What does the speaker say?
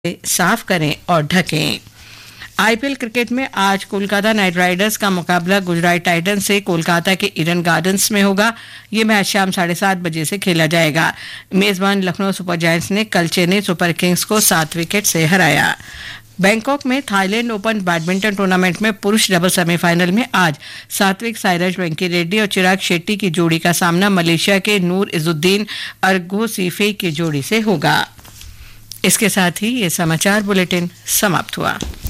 साफ करें और ढकें। आईपीएल क्रिकेट में आज कोलकाता नाइट राइडर्स का मुकाबला गुजरात टाइटंस से कोलकाता के ईडन गार्डन्स में होगा। ये मैच शाम 7:30 बजे से खेला जाएगा। मेजबान लखनऊ सुपर जायंट्स ने कल चेन्नई सुपर किंग्स को 7 विकेट से हराया। बैंकॉक में थाईलैंड ओपन बैडमिंटन टूर्नामेंट में पुरुष डबल सेमीफाइनल में आज सात्विक साईराज वेंकी रेड्डी और चिराग शेट्टी की जोड़ी का सामना मलेशिया के नूर इजुद्दीन अर्गो सीफे की जोड़ी से होगा। इसके साथ ही ये समाचार बुलेटिन समाप्त हुआ।